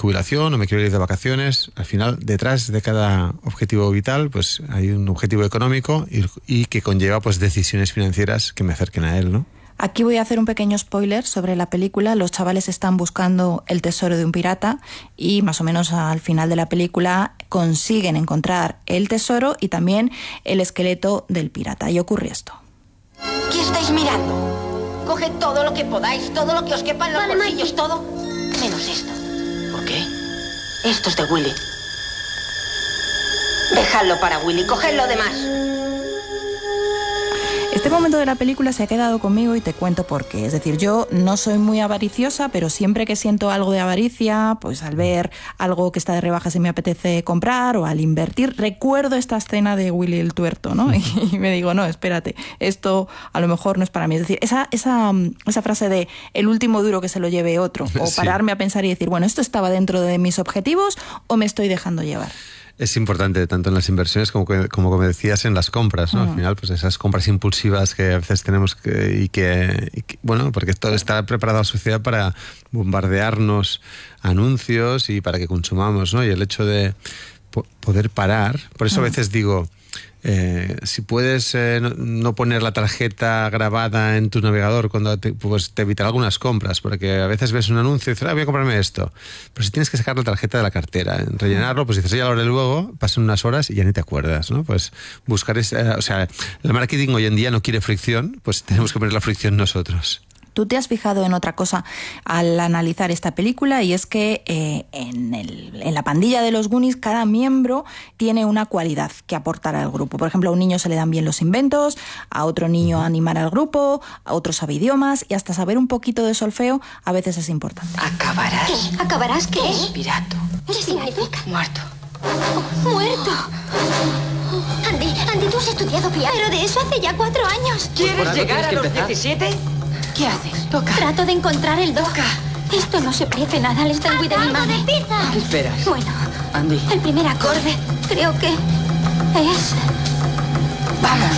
jubilación o me quiero ir de vacaciones. Al final, detrás de cada objetivo vital, pues hay un objetivo económico y que conlleva pues decisiones financieras que me acerquen a él, ¿no? Aquí voy a hacer un pequeño spoiler sobre la película. Los chavales están buscando el tesoro de un pirata y más o menos al final de la película consiguen encontrar el tesoro y también el esqueleto del pirata. Y ocurre esto. ¿Qué estáis mirando? Coged todo lo que podáis, todo lo que os quepa en los bolsillos, todo, menos esto. ¿Por qué? Esto es de Willy. Dejadlo para Willy, coged lo demás. Este momento de la película se ha quedado conmigo y te cuento por qué. Es decir, yo no soy muy avariciosa, pero siempre que siento algo de avaricia, pues al ver algo que está de rebajas y me apetece comprar o al invertir, recuerdo esta escena de Willy el Tuerto, ¿no? Y me digo, no, espérate, esto a lo mejor no es para mí. Es decir, esa frase de el último duro que se lo lleve otro, o pararme a pensar y decir, bueno, ¿esto estaba dentro de mis objetivos o me estoy dejando llevar? Es importante tanto en las inversiones como decías, en las compras, ¿no? Al final, pues esas compras impulsivas que a veces tenemos bueno, porque todo está preparado la sociedad para bombardearnos anuncios y para que consumamos, ¿no? Y el hecho de poder parar, por eso a veces digo, si puedes no poner la tarjeta grabada en tu navegador cuando pues te evitará algunas compras, porque a veces ves un anuncio y dices, voy a comprarme esto, pero si tienes que sacar la tarjeta de la cartera, rellenarlo, pues dices, ya lo haré luego, pasan unas horas y ya ni te acuerdas, ¿no? Pues buscar o sea, el marketing hoy en día no quiere fricción, pues tenemos que poner la fricción nosotros. Tú te has fijado en otra cosa al analizar esta película, y es que en la pandilla de los Goonies cada miembro tiene una cualidad que aportar al grupo. Por ejemplo, a un niño se le dan bien los inventos, a otro niño animar al grupo, a otro sabe idiomas, y hasta saber un poquito de solfeo a veces es importante. ¿Acabarás? ¿Qué? ¿Acabarás qué? Pirato. ¿Qué significa? Muerto. ¡Muerto! Andy, tú has estudiado piano. Pero de eso hace ya 4 años. ¿Quieres llegar a los 17? ¿Qué haces? Toca. Trato de encontrar el do. Esto no se parece nada al Steinway de mi madre. ¿Qué esperas? Bueno, Andy. el primer acorde creo que es... ¡Vamos!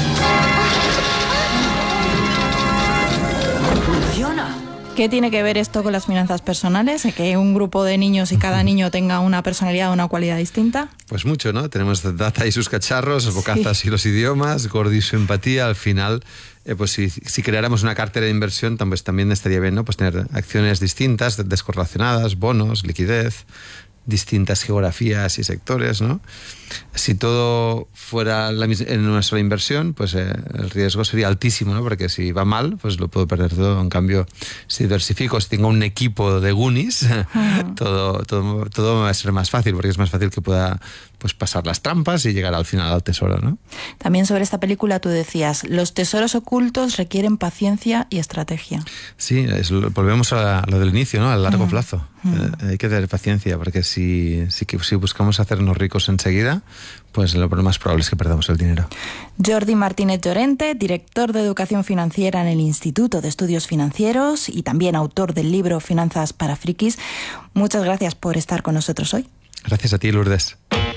¡Funciona! ¿Qué tiene que ver esto con las finanzas personales? ¿Que un grupo de niños y cada niño tenga una personalidad o una cualidad distinta? Pues mucho, ¿no? Tenemos Data y sus cacharros, Bocazas y los idiomas, Gordy y su empatía. Al final, pues si creáramos una cartera de inversión, pues también estaría bien, ¿no? Pues tener acciones distintas, descorrelacionadas, bonos, liquidez, distintas geografías y sectores, ¿no? Si todo fuera en una sola inversión, pues el riesgo sería altísimo, ¿no? Porque si va mal, pues lo puedo perder todo. En cambio, si diversifico, si tengo un equipo de Goonies, todo va a ser más fácil, porque es más fácil que pueda pues pasar las trampas y llegar al final al tesoro, ¿no? También sobre esta película tú decías, los tesoros ocultos requieren paciencia y estrategia. Sí, volvemos a lo del inicio, ¿no? A largo plazo. Hay que tener paciencia, porque si buscamos hacernos ricos enseguida, pues lo más probable es que perdamos el dinero. Jordi Martínez Llorente, director de Educación Financiera en el Instituto de Estudios Financieros y también autor del libro Finanzas para Frikis. Muchas gracias por estar con nosotros hoy. Gracias a ti, Lourdes.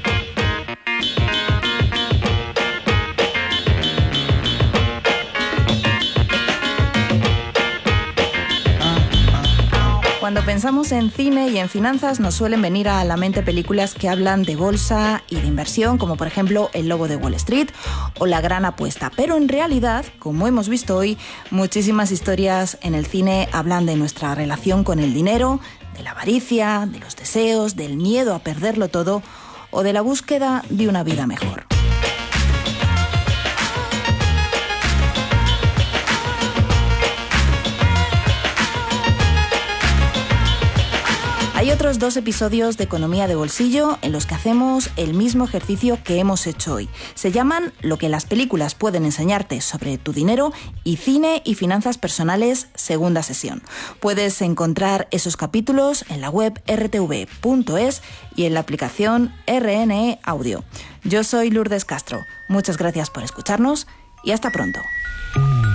Cuando pensamos en cine y en finanzas nos suelen venir a la mente películas que hablan de bolsa y de inversión, como por ejemplo El Lobo de Wall Street o La Gran Apuesta. Pero en realidad, como hemos visto hoy, muchísimas historias en el cine hablan de nuestra relación con el dinero, de la avaricia, de los deseos, del miedo a perderlo todo o de la búsqueda de una vida mejor. Hay otros 2 episodios de Economía de Bolsillo en los que hacemos el mismo ejercicio que hemos hecho hoy. Se llaman Lo que las películas pueden enseñarte sobre tu dinero y Cine y Finanzas Personales, segunda sesión. Puedes encontrar esos capítulos en la web rtv.es y en la aplicación RNE Audio. Yo soy Lourdes Castro. Muchas gracias por escucharnos y hasta pronto.